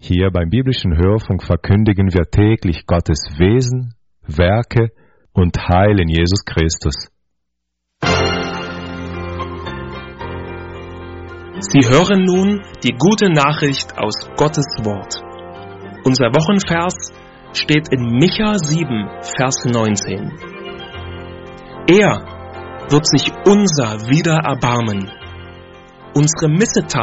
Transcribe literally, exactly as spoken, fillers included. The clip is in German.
Hier beim biblischen Hörfunk verkündigen wir täglich Gottes Wesen, Werke und Heil in Jesus Christus. Sie hören nun die gute Nachricht aus Gottes Wort. Unser Wochenvers steht in Micha sieben, Vers neunzehn. Er wird sich unser wieder erbarmen, unsere Missetaten